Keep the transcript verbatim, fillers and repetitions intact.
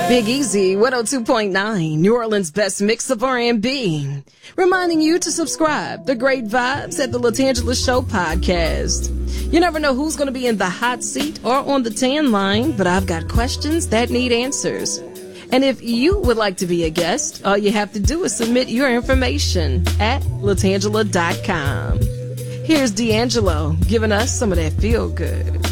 Big Easy, one oh two point nine, New Orleans' best mix of R and B. Reminding you to subscribe. The great vibes at the Latangela Show podcast. You never know who's going to be in the hot seat or on the tan line, but I've got questions that need answers. And if you would like to be a guest, all you have to do is submit your information at latangela dot com. Here's D'Angelo giving us some of that feel good.